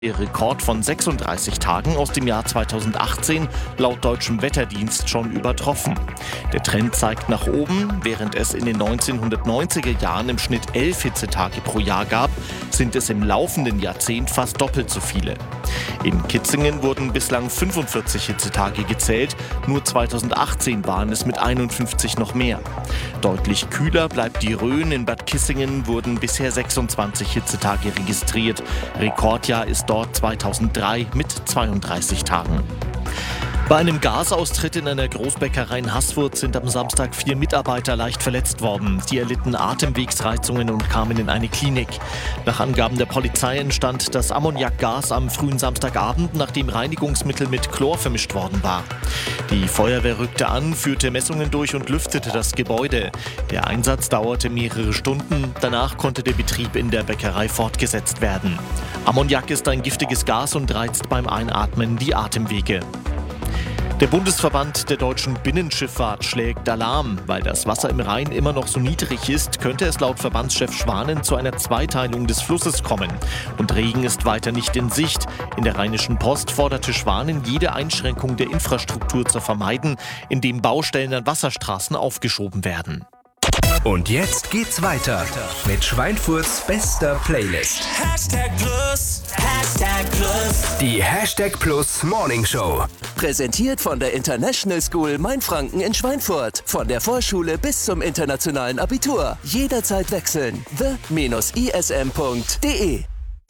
Der Rekord von 36 Tagen aus dem Jahr 2018 laut deutschem Wetterdienst schon übertroffen. Der Trend zeigt nach oben. Während es in den 1990er Jahren im Schnitt 11 Hitzetage pro Jahr gab, sind es im laufenden Jahrzehnt fast doppelt so viele. In Kitzingen wurden bislang 45 Hitzetage gezählt, nur 2018 waren es mit 51 noch mehr. Deutlich kühler bleibt die Rhön. In Bad Kissingen wurden bisher 26 Hitzetage registriert. Rekordjahr ist dort 2003 mit 32 Tagen. Bei einem Gasaustritt in einer Großbäckerei in Haßfurt sind am Samstag 4 Mitarbeiter leicht verletzt worden. Sie erlitten Atemwegsreizungen und kamen in eine Klinik. Nach Angaben der Polizei entstand das Ammoniakgas am frühen Samstagabend, nachdem Reinigungsmittel mit Chlor vermischt worden war. Die Feuerwehr rückte an, führte Messungen durch und lüftete das Gebäude. Der Einsatz dauerte mehrere Stunden. Danach konnte der Betrieb in der Bäckerei fortgesetzt werden. Ammoniak ist ein giftiges Gas und reizt beim Einatmen die Atemwege. Der Bundesverband der deutschen Binnenschifffahrt schlägt Alarm. Weil das Wasser im Rhein immer noch so niedrig ist, könnte es laut Verbandschef Schwanen zu einer Zweiteilung des Flusses kommen. Und Regen ist weiter nicht in Sicht. In der Rheinischen Post forderte Schwanen, jede Einschränkung der Infrastruktur zu vermeiden, indem Baustellen an Wasserstraßen aufgeschoben werden. Und jetzt geht's weiter mit Schweinfurts bester Playlist. Hashtag Plus, Hashtag Plus. Die Hashtag Plus Morning Show. Präsentiert von der International School Mainfranken in Schweinfurt. Von der Vorschule bis zum internationalen Abitur. Jederzeit wechseln. the-ism.de